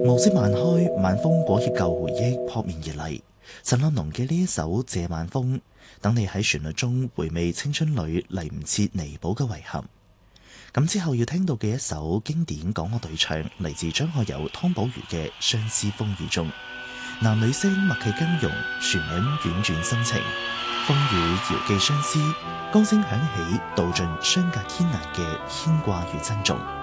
暮色漫開，晚風裹挾舊回憶撲面而嚟。陳樂農嘅呢一首《借晚風》，等你喺旋律中回味青春裏嚟唔切彌補嘅遺憾。咁之後要聽到嘅一首經典港樂對唱，嚟自張學友、湯寶如嘅《相思風雨中》，男女聲默契更融，旋律婉轉深情，風雨遙寄相思，歌聲響起，道盡相隔天涯嘅牽掛與珍重。